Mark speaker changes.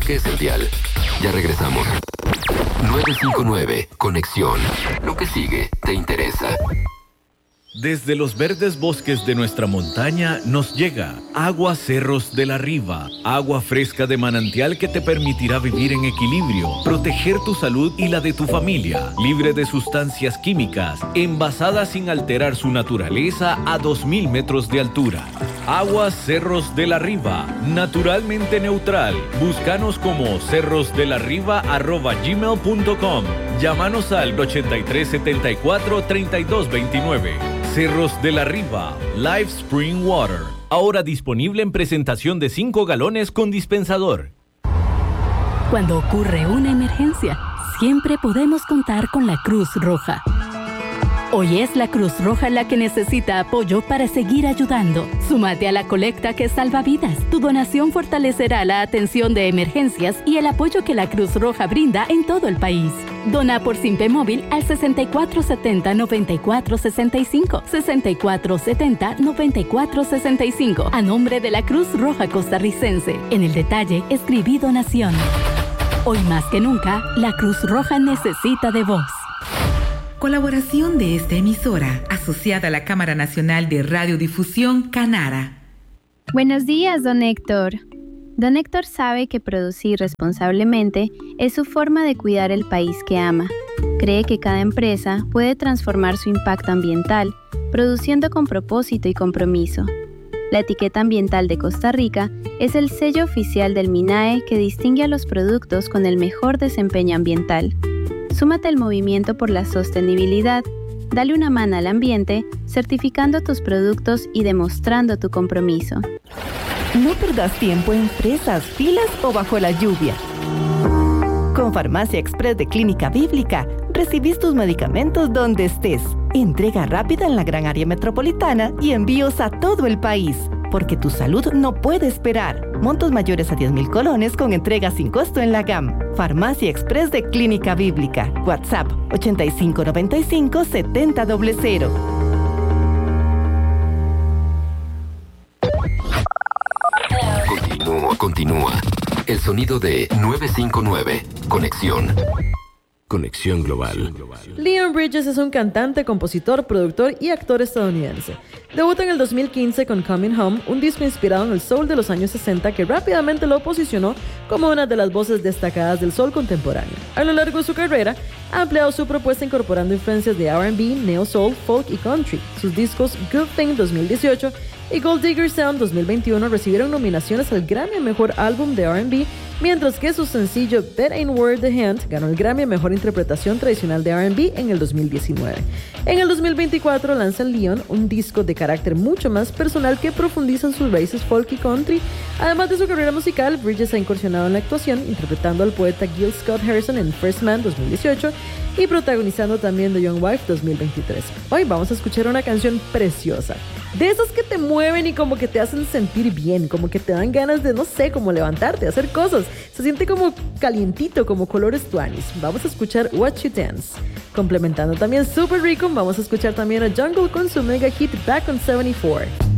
Speaker 1: bosque esencial. Ya regresamos. 959, Conexión. Lo que sigue te interesa.
Speaker 2: Desde los verdes bosques de nuestra montaña nos llega Agua Cerros de la Riva, agua fresca de manantial que te permitirá vivir en equilibrio, proteger tu salud y la de tu familia, libre de sustancias químicas, envasada sin alterar su naturaleza a 2000 metros de altura. Agua Cerros de la Riva, naturalmente neutral. Búscanos como cerrosdelarriba@gmail.com. Llámanos al 8374-3229. Cerros de la Riva, Live Spring Water. Ahora disponible en presentación de 5 galones con dispensador.
Speaker 3: Cuando ocurre una emergencia, siempre podemos contar con la Cruz Roja. Hoy es la Cruz Roja la que necesita apoyo para seguir ayudando. Súmate a la colecta que salva vidas. Tu donación fortalecerá la atención de emergencias y el apoyo que la Cruz Roja brinda en todo el país. Dona por Simpe Móvil al 6470-9465, 6470-9465, a nombre de la Cruz Roja Costarricense. En el detalle, escribí donación. Hoy más que nunca, la Cruz Roja necesita de vos.
Speaker 4: Colaboración de esta emisora, asociada a la Cámara Nacional de Radiodifusión, Canara.
Speaker 5: Buenos días, don Héctor. Don Héctor sabe que producir responsablemente es su forma de cuidar el país que ama. Cree que cada empresa puede transformar su impacto ambiental, produciendo con propósito y compromiso. La etiqueta ambiental de Costa Rica es el sello oficial del MINAE que distingue a los productos con el mejor desempeño ambiental. Súmate al movimiento por la sostenibilidad, dale una mano al ambiente, certificando tus productos y demostrando tu compromiso.
Speaker 6: No perdas tiempo en fresas, filas o bajo la lluvia. Con Farmacia Express de Clínica Bíblica, recibís tus medicamentos donde estés. Entrega rápida en la gran área metropolitana y envíos a todo el país. Porque tu salud no puede esperar. Montos mayores a 10,000 colones con entrega sin costo en la GAM. Farmacia Express de Clínica Bíblica. WhatsApp 8595-7000.
Speaker 1: Continúa. El sonido de 959. Conexión. Conexión Global.
Speaker 7: Leon Bridges es un cantante, compositor, productor y actor estadounidense. Debuta en el 2015 con Coming Home, un disco inspirado en el soul de los años 60 que rápidamente lo posicionó como una de las voces destacadas del soul contemporáneo. A lo largo de su carrera, ha ampliado su propuesta incorporando influencias de R&B, neo soul, folk y country. Sus discos Good Thing 2018 y Gold Digger Sound 2021 recibieron nominaciones al Grammy a Mejor Álbum de R&B, mientras que su sencillo That Ain't Where the Hand ganó el Grammy a Mejor Interpretación Tradicional de R&B en el 2019. En el 2024 lanza Leon un disco de carácter mucho más personal que profundiza en sus raíces folk y country. Además de su carrera musical, Bridges ha incursionado en la actuación, interpretando al poeta Gil Scott Harrison en First Man 2018 y protagonizando también The Young Wife 2023. Hoy vamos a escuchar una canción preciosa, de esas que te mueven y como que te hacen sentir bien, como que te dan ganas de, no sé, como levantarte, hacer cosas. Se siente como calientito, como colores tuanis. Vamos a escuchar Watch You Dance. Complementando también Super Rico, vamos a escuchar también a Jungle con su mega hit Back on 74.